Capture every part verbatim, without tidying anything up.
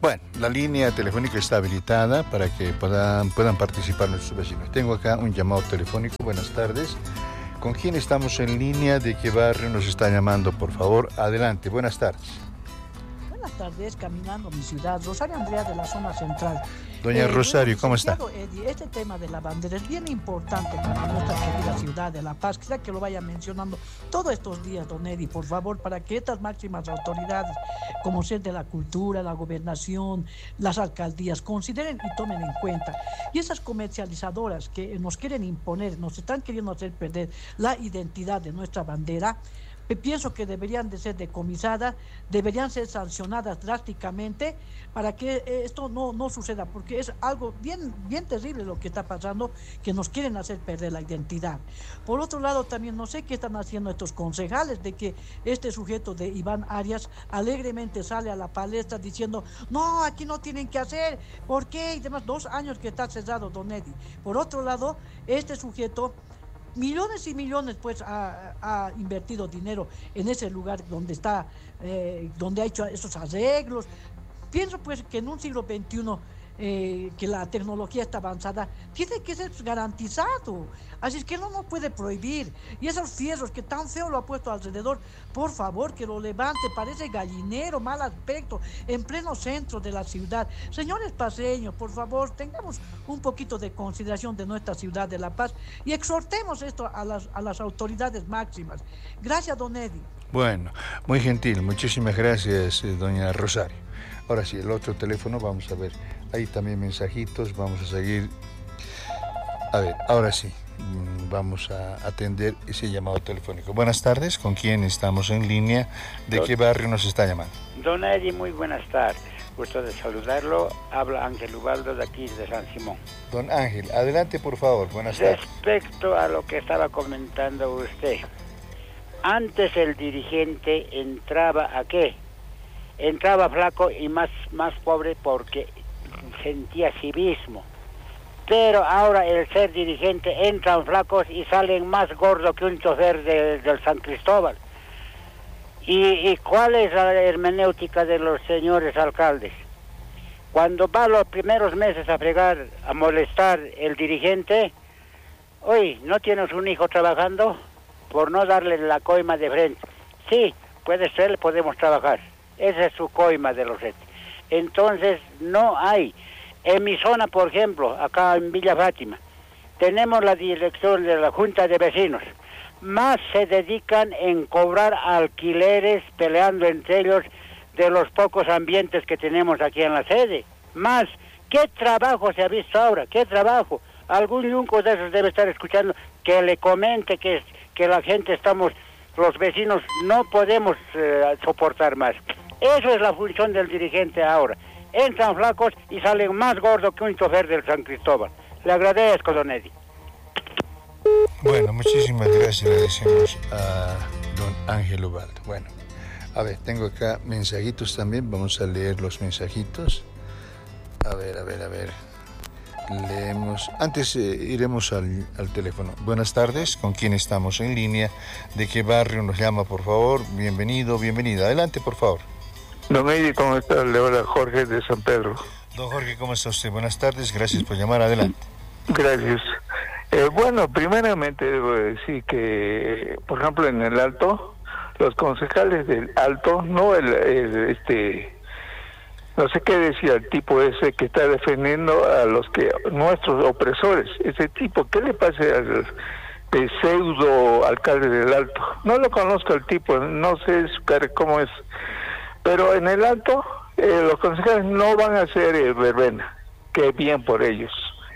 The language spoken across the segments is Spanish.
Bueno, la línea telefónica está habilitada para que puedan, puedan participar nuestros vecinos. Tengo acá un llamado telefónico. Buenas tardes. ¿Con quién estamos en línea? ¿De qué barrio nos está llamando? Por favor, adelante. Buenas tardes. Buenas tardes, caminando mi ciudad, Rosario Andrea de la zona central. Doña Eh, Rosario, bueno, ¿cómo está? Eddie, este tema de la bandera es bien importante para nuestra querida ciudad de La Paz. Quizá que lo vaya mencionando todos estos días, don Eddie, por favor, para que estas máximas autoridades, como ser de la cultura, la gobernación, las alcaldías, consideren y tomen en cuenta. Y esas comercializadoras que nos quieren imponer, nos están queriendo hacer perder la identidad de nuestra bandera, pienso que deberían de ser decomisadas, deberían ser sancionadas drásticamente para que esto no, no suceda, porque es algo bien, bien terrible lo que está pasando, que nos quieren hacer perder la identidad. Por otro lado, también no sé qué están haciendo estos concejales, de que este sujeto de Iván Arias alegremente sale a la palestra diciendo, no, aquí no tienen que hacer, ¿por qué? Y demás, dos años que está cerrado, don Eddie. Por otro lado, este sujeto millones y millones pues ha, ha invertido dinero en ese lugar donde está, eh, donde ha hecho esos arreglos. Pienso pues que en un siglo veintiuno eh, que la tecnología está avanzada, tiene que ser garantizado, así es que no nos puede prohibir. Y esos fierros que tan feo lo ha puesto alrededor, por favor que lo levante, parece gallinero, mal aspecto, en pleno centro de la ciudad. Señores paseños, por favor, tengamos un poquito de consideración de nuestra ciudad de La Paz y exhortemos esto a las, a las autoridades máximas. Gracias, don Eddie. Bueno, muy gentil, muchísimas gracias, eh, doña Rosario. Ahora sí, el otro teléfono, vamos a ver, hay también mensajitos, vamos a seguir. A ver, ahora sí, vamos a atender ese llamado telefónico. Buenas tardes, ¿con quién estamos en línea? ¿De Don, qué barrio nos está llamando? Don Eddie, muy buenas tardes. Gusto de saludarlo. Habla Ángel Ubaldo de aquí, de San Simón. Don Ángel, adelante por favor, buenas tardes. Respecto a lo que estaba comentando usted, antes el dirigente entraba ¿a qué? Entraba flaco y más, más pobre porque sentía civismo. Pero ahora el ser dirigente entran flacos y salen más gordos que un chofer de, del San Cristóbal. ¿Y, ¿Y cuál es la hermenéutica de los señores alcaldes? Cuando va los primeros meses a fregar, a molestar el dirigente, oye, ¿no tienes un hijo trabajando? Por no darle la coima de frente. Sí, puede ser, podemos trabajar. Esa es su coima de los hechos. Entonces, no hay. En mi zona, por ejemplo, acá en Villa Fátima, tenemos la dirección de la Junta de Vecinos. Más se dedican en cobrar alquileres, peleando entre ellos de los pocos ambientes que tenemos aquí en la sede. Más, ¿qué trabajo se ha visto ahora? ¿Qué trabajo? Algún yunco de esos debe estar escuchando que le comente que, que la gente estamos, los vecinos no podemos eh, soportar más. Eso es la función del dirigente ahora. Entran flacos y salen más gordos que un chofer del San Cristóbal. Le agradezco, don Eddie. Bueno, muchísimas gracias, le decimos a don Ángel Ubaldo. Bueno, a ver, tengo acá mensajitos también, vamos a leer los mensajitos. A ver, a ver, a ver. Leemos. Antes eh, iremos al, al teléfono. Buenas tardes, ¿con quién estamos en línea? ¿De qué barrio nos llama, por favor? Bienvenido, bienvenida. Adelante, por favor. Don Eddie, ¿cómo está? Le habla Jorge de San Pedro. Don Jorge, ¿cómo está usted? Buenas tardes, gracias por llamar. Adelante. Gracias. Eh, bueno, primeramente debo decir que, por ejemplo, en el Alto, los concejales del Alto, no el, el este, no sé qué decía el tipo ese que está defendiendo a los que nuestros opresores, ese tipo, ¿qué le pasa al el pseudo alcalde del Alto? No lo conozco el tipo, no sé su cara cómo es, pero en el Alto eh, los concejales no van a hacer eh, verbena, que bien por ellos.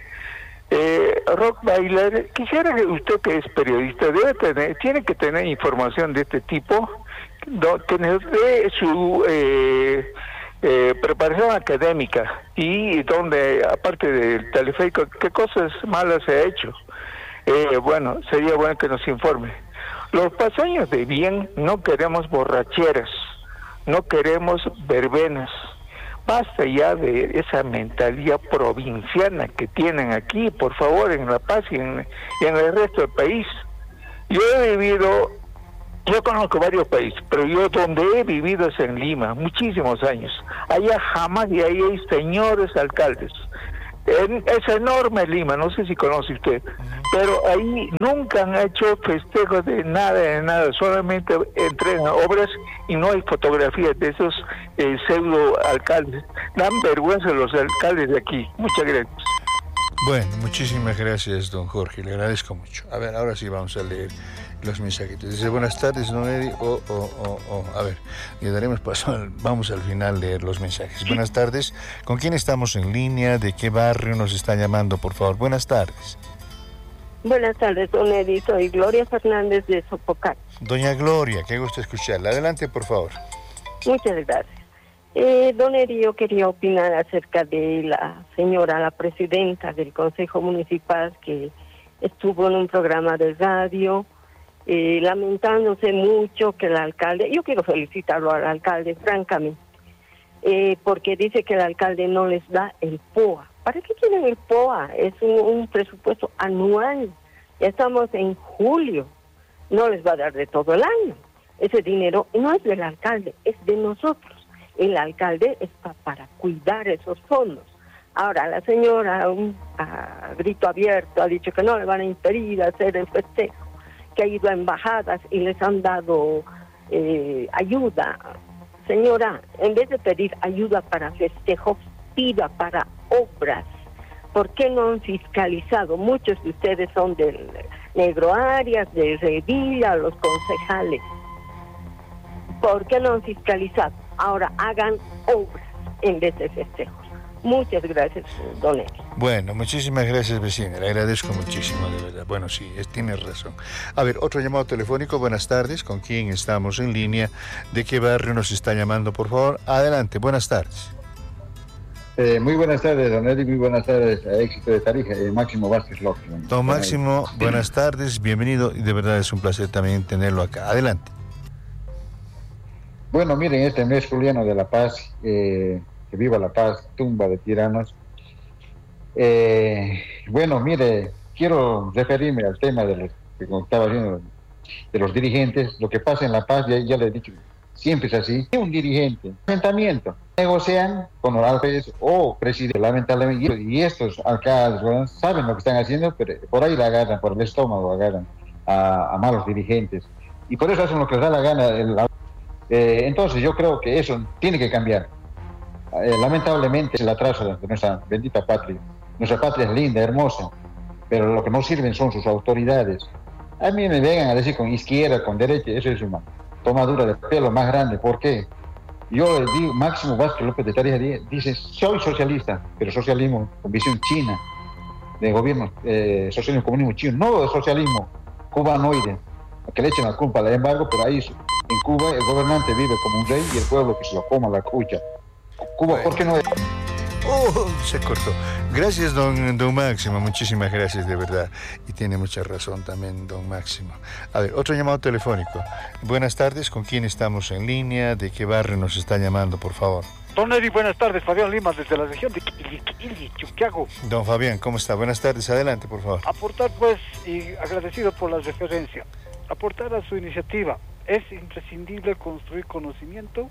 Eh, Rock Bailer, quisiera que usted, que es periodista, debe tener, tiene que tener información de este tipo, do, que nos dé su eh, eh, preparación académica y donde, aparte del teleférico, qué cosas malas se ha hecho. Eh, bueno, sería bueno que nos informe. Los paseños de bien no queremos borracheras, no queremos verbenas. Basta ya de esa mentalidad provinciana que tienen aquí, por favor, en La Paz y en, y en el resto del país. Yo he vivido Yo conozco varios países, pero yo donde he vivido es en Lima, muchísimos años. Allá jamás, y ahí hay señores alcaldes. En, es enorme Lima, no sé si conoce usted, pero ahí nunca han hecho festejos de nada, de nada, solamente entregan obras y no hay fotografías de esos eh, pseudo alcaldes. Dan vergüenza los alcaldes de aquí. Muchas gracias. Bueno, muchísimas gracias, don Jorge, le agradezco mucho. A ver, ahora sí vamos a leer los mensajitos. Dice, buenas tardes, don Eddie. Oh, oh, oh, oh. A ver, le daremos paso, al, vamos al final leer los mensajes. Buenas tardes, ¿con quién estamos en línea? ¿De qué barrio nos está llamando, por favor? Buenas tardes. Buenas tardes, don Eddie, soy Gloria Fernández de Sopocar. Doña Gloria, qué gusto escucharla. Adelante, por favor. Muchas gracias. Eh, don Eddie, yo quería opinar acerca de la señora, la presidenta del Consejo Municipal, que estuvo en un programa de radio, eh, lamentándose mucho que el alcalde, yo quiero felicitarlo al alcalde, francamente, eh, porque dice que el alcalde no les da el P O A. ¿Para qué quieren el P O A? Es un, un presupuesto anual, ya estamos en julio, no les va a dar de todo el año. Ese dinero no es del alcalde, es de nosotros. El alcalde está para cuidar esos fondos. Ahora, la señora, un, a grito abierto, ha dicho que no le van a impedir hacer el festejo, que ha ido a embajadas y les han dado eh, ayuda. Señora, en vez de pedir ayuda para festejos, pida para obras. ¿Por qué no han fiscalizado? Muchos de ustedes son del Negro Arias, de Revilla, los concejales. ¿Por qué no han fiscalizado? Ahora hagan obras en vez de festejos. Muchas gracias, don Eddie. Bueno, muchísimas gracias, vecina. Le agradezco muchísimo, de verdad. Bueno, sí, es, tiene razón. A ver, otro llamado telefónico. Buenas tardes. ¿Con quién estamos en línea? ¿De qué barrio nos está llamando, por favor? Adelante. Buenas tardes. Eh, muy buenas tardes, don Eddie. Muy buenas tardes a Éxito de Tarija. Eh, Máximo Vázquez López. Don Máximo, buenas tardes. Bienvenido. Y de verdad es un placer también tenerlo acá. Adelante. Bueno, miren, este mes juliano de la paz, eh, que viva la paz, tumba de tiranos. Eh, bueno, mire, quiero referirme al tema de los que como estaba diciendo, de los dirigentes. Lo que pasa en la paz, ya, ya le he dicho, siempre es así. Un dirigente, asentamiento, negocian con los alcaldes o presidentes, lamentablemente, y estos alcaldes, ¿verdad?, saben lo que están haciendo, pero por ahí la agarran, por el estómago agarran a, a malos dirigentes. Y por eso hacen lo que les da la gana. El, Eh, entonces yo creo que eso tiene que cambiar. Eh, lamentablemente es el atraso de nuestra bendita patria. Nuestra patria es linda, hermosa, pero lo que no sirven son sus autoridades. A mí me vengan a decir con izquierda, con derecha, eso es una tomadura de pelo más grande. ¿Por qué? Yo le digo, Máximo Vázquez López de Tarija dice, soy socialista, pero socialismo con visión china, de gobierno, eh, socialismo comunismo chino, no de socialismo cubanoide, que le echen la culpa al embargo, pero ahí en Cuba el gobernante vive como un rey y el pueblo que se lo coma la cucha. Cuba, bueno. ¿Por qué no es? Oh, se cortó. Gracias, don, don Máximo, muchísimas gracias, de verdad. Y tiene mucha razón también, don Máximo. A ver, otro llamado telefónico. Buenas tardes, ¿con quién estamos en línea? ¿De qué barrio nos está llamando, por favor? Don Eddie, buenas tardes, Fabián Lima, desde la región de Chuquiago. Don Fabián, ¿cómo está? Buenas tardes, adelante, por favor. Aportar, pues, y agradecido por la referencia, aportar a su iniciativa. Es imprescindible construir conocimiento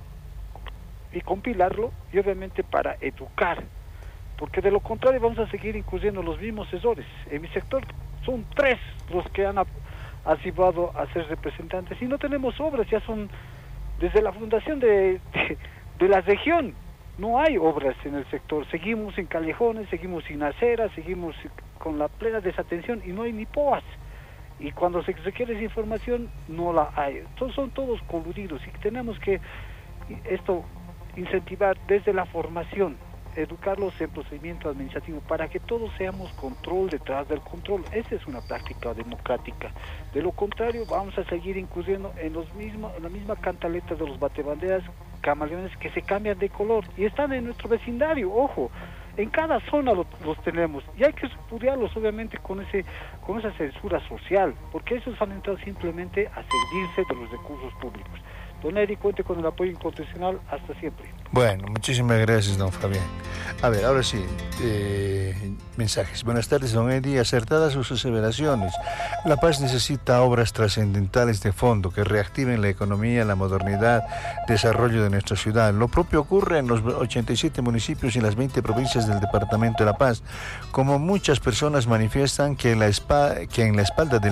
y compilarlo, y obviamente para educar, porque de lo contrario vamos a seguir incurriendo los mismos errores. En mi sector son tres los que han arribado a ser representantes y no tenemos obras, ya son desde la fundación de, de, de la región, no hay obras en el sector, seguimos en callejones, seguimos sin aceras, seguimos con la plena desatención y no hay ni P O As. Y cuando se requiere esa información, no la hay. Entonces son todos coludidos y tenemos que esto incentivar desde la formación, educarlos en procedimiento administrativo para que todos seamos control detrás del control. Esa es una práctica democrática. De lo contrario, vamos a seguir incurriendo en, los mismos, en la misma cantaleta de los batebanderas, camaleones que se cambian de color y están en nuestro vecindario, ojo. En cada zona lo, los tenemos y hay que repudiarlos obviamente con ese con esa censura social, porque esos han entrado simplemente a servirse de los recursos públicos. Don Eddie, cuente con el apoyo incondicional hasta siempre. Bueno, muchísimas gracias, don Fabián. A ver, ahora sí, eh, mensajes. Buenas tardes, don Eddie. Acertadas sus aseveraciones. La Paz necesita obras trascendentales de fondo que reactiven la economía, la modernidad, desarrollo de nuestra ciudad. Lo propio ocurre en los ochenta y siete municipios y las veinte provincias del departamento de La Paz. Como muchas personas manifiestan que, la espa- que en la espalda del